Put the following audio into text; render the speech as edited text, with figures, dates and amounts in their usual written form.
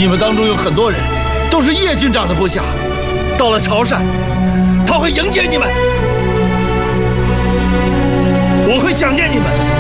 你们当中有很多人都是叶军长的部下，到了潮汕，他会迎接你们，我会想念你们。